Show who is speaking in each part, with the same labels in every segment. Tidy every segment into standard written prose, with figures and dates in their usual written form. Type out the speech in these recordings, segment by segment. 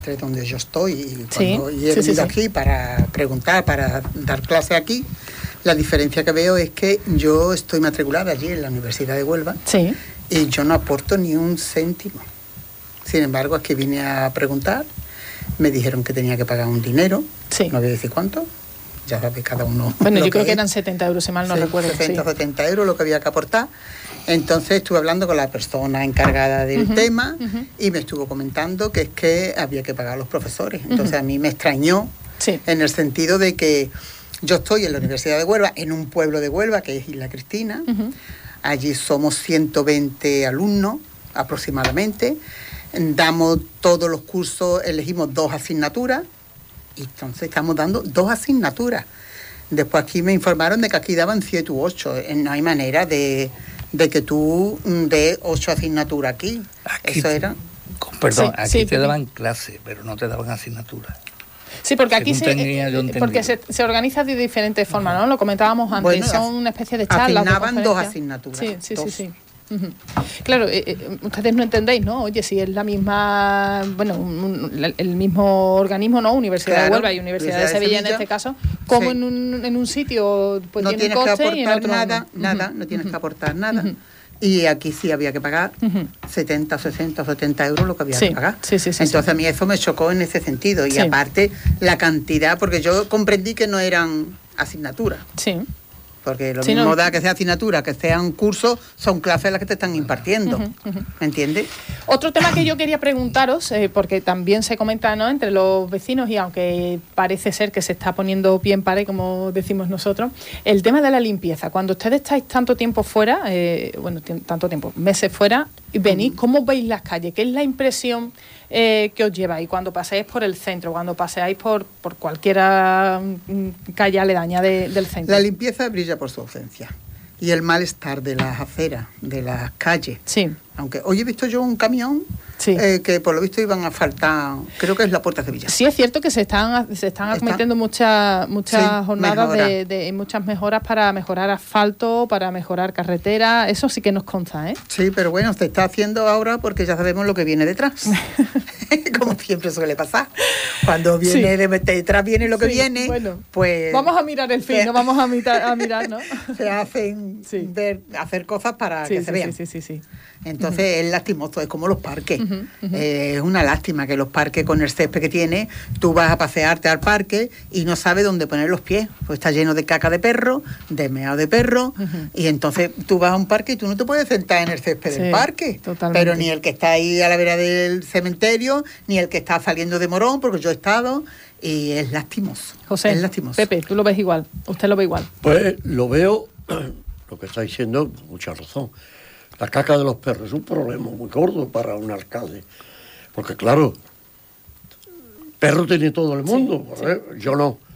Speaker 1: donde yo estoy y cuando he venido aquí para preguntar, para dar clase aquí, la diferencia que veo es que yo estoy matriculada allí en la Universidad de Huelva y yo no aporto ni un céntimo. Sin embargo, aquí vine a preguntar, me dijeron que tenía que pagar un dinero, no voy a decir cuánto, ya sabe cada uno.
Speaker 2: Bueno, yo creo que eran 70 euros, si mal no recuerdo.
Speaker 1: 70 euros lo que había que aportar. Entonces estuve hablando con la persona encargada del tema y me estuvo comentando que es que había que pagar a los profesores. Entonces a mí me extrañó en el sentido de que yo estoy en la Universidad de Huelva, en un pueblo de Huelva que es Isla Cristina. Allí somos 120 alumnos aproximadamente. Damos todos los cursos, elegimos 2 asignaturas y entonces estamos dando 2 asignaturas. Después aquí me informaron de que aquí daban 7 u 8. No hay manera de que tú des 8 asignaturas aquí. Eso era...
Speaker 3: Perdón, aquí te daban clase, pero no te daban asignaturas.
Speaker 2: Sí, porque aquí porque se organiza de diferentes formas, ¿no? Lo comentábamos antes, bueno, son una especie de charlas.
Speaker 1: Asignaban 2 asignaturas.
Speaker 2: Sí. Claro, ustedes no entendéis, ¿no? Oye, si es la misma, bueno, el mismo organismo, ¿no? Universidad de Huelva y Universidad de Sevilla en este caso, como en un sitio pues
Speaker 1: no
Speaker 2: tiene
Speaker 1: tienes
Speaker 2: coste
Speaker 1: que aportar nada, no tienes que aportar nada. Y aquí sí había que pagar 70, 60, 70 euros lo que había que pagar. Entonces a mí eso me chocó en ese sentido. Y aparte la cantidad, porque yo comprendí que no eran asignaturas. Porque lo mismo da que sea asignatura, que sean cursos, son clases las que te están impartiendo. ¿Me entiendes?
Speaker 2: Otro tema que yo quería preguntaros, porque también se comenta, ¿no?, entre los vecinos, y aunque parece ser que se está poniendo pie en pared, como decimos nosotros, el tema de la limpieza. Cuando ustedes estáis tanto tiempo fuera, tanto tiempo, meses fuera, y venís, ¿cómo veis las calles? ¿Qué es la impresión que os lleváis cuando paseáis por el centro, cuando paseáis por cualquier calle aledaña del centro?
Speaker 1: La limpieza brilla por su ausencia. Y el malestar de las aceras, de las calles. Aunque hoy he visto yo un camión que por lo visto iban a faltar, creo que es la Puerta de Sevilla.
Speaker 2: Sí, es cierto que se están acometiendo muchas jornadas de muchas mejoras para mejorar asfalto, para mejorar carretera. Eso sí que nos consta, ¿eh?
Speaker 1: Sí, pero bueno, se está haciendo ahora porque ya sabemos lo que viene detrás. Como siempre suele pasar. Cuando viene detrás viene lo que viene, pues...
Speaker 2: Vamos a mirar el fin, no vamos a mirar, ¿no?
Speaker 1: Se hacen hacer cosas para que se vean.
Speaker 2: Sí.
Speaker 1: Entonces es lastimoso, es como los parques. Es una lástima que los parques, con el césped que tiene, tú vas a pasearte al parque y no sabes dónde poner los pies. Pues está lleno de caca de perro, de meado de perro, y entonces tú vas a un parque y tú no te puedes sentar en el césped del parque.
Speaker 2: Totalmente.
Speaker 1: Pero ni el que está ahí a la vera del cementerio, ni el que está saliendo de Morón, porque yo he estado, y es lastimoso.
Speaker 2: José,
Speaker 1: es lastimoso.
Speaker 2: Pepe, tú lo ves igual, usted lo ve igual.
Speaker 4: Pues lo veo, lo que está diciendo, mucha razón. La caca de los perros es un problema muy gordo para un alcalde. Porque claro, perro tiene todo el mundo. Yo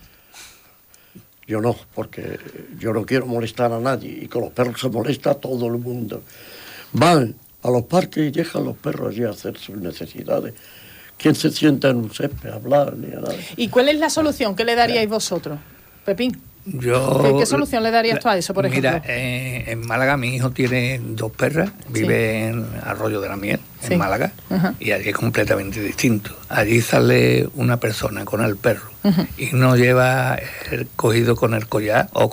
Speaker 4: no, porque yo no quiero molestar a nadie. Y con los perros se molesta a todo el mundo. Van a los parques y dejan los perros allí a hacer sus necesidades. ¿Quién se sienta en un césped a hablar ni a nada?
Speaker 2: ¿Y cuál es la solución que le daríais vosotros, Pepín? ¿Qué solución le darías tú a eso, por ejemplo?
Speaker 3: Mira, en Málaga mi hijo tiene 2 perras, vive en Arroyo de la Miel, en Málaga, y allí es completamente distinto. Allí sale una persona con el perro y no lleva el cogido con el collar o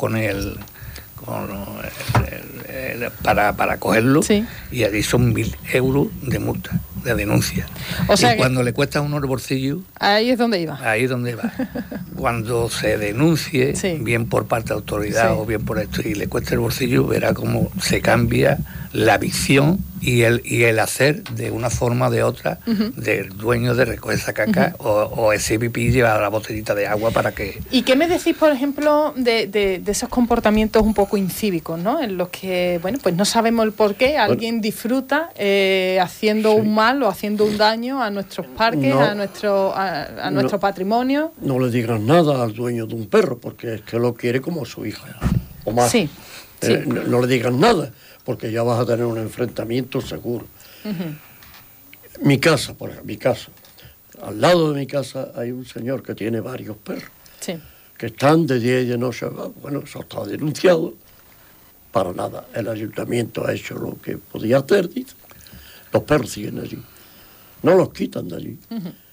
Speaker 3: para cogerlo, y allí son 1.000 euros de multa, de denuncia.
Speaker 2: O sea,
Speaker 3: cuando le cuesta unos bolsillos...
Speaker 2: Ahí es donde iba.
Speaker 3: Cuando se denuncie, bien por parte de autoridad o bien por esto, y le cuesta el bolsillo, verá cómo se cambia la visión y el hacer de una forma o de otra del dueño de recoger esa caca o ese pipí, llevar la botellita de agua para que...
Speaker 2: ¿Y qué me decís, por ejemplo, de esos comportamientos un poco incívicos, ¿no? En los que, bueno, pues no sabemos el por qué alguien disfruta haciendo un mal o haciendo un daño a nuestros parques, a nuestro patrimonio.
Speaker 4: No le digas nada al dueño de un perro, porque es que lo quiere como su hija o más. No le digas nada, porque ya vas a tener un enfrentamiento seguro. Mi casa, por ejemplo, al lado de mi casa hay un señor que tiene varios perros, que están de día y de noche. Bueno, eso está denunciado. Para nada, el ayuntamiento ha hecho lo que podía hacer, dice. Los perros siguen allí, no los quitan de allí.